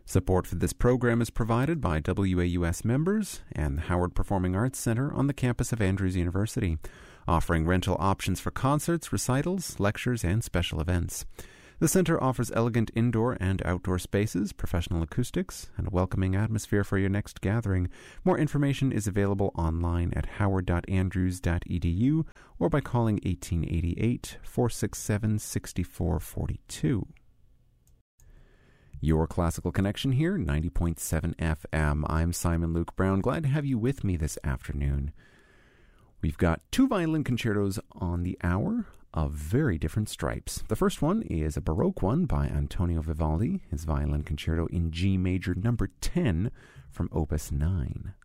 Support for this program is provided by WAUS members and the Howard Performing Arts Center on the campus of Andrews University, offering rental options for concerts, recitals, lectures, and special events. The center offers elegant indoor and outdoor spaces, professional acoustics, and a welcoming atmosphere for your next gathering. More information is available online at howard.andrews.edu or by calling 1888-467-6442. Your Classical Connection here, 90.7 FM. I'm Simon Luke Brown. Glad to have you with me this afternoon. We've got two violin concertos on the hour of very different stripes. The first one is a Baroque one by Antonio Vivaldi, his violin concerto in G major number 10 from Opus 9.